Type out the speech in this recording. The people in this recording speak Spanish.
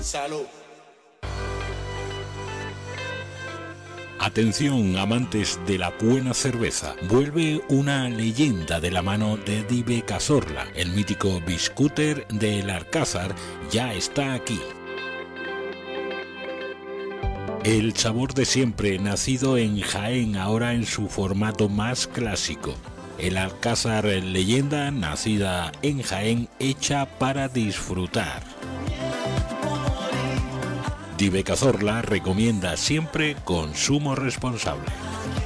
Salud. Atención, amantes de la buena cerveza. Vuelve una leyenda de la mano de Dive Cazorla. El mítico biscúter del Alcázar ya está aquí. El sabor de siempre, nacido en Jaén, ahora en su formato más clásico. El Alcázar leyenda, nacida en Jaén, hecha para disfrutar. Dive Cazorla recomienda siempre consumo responsable.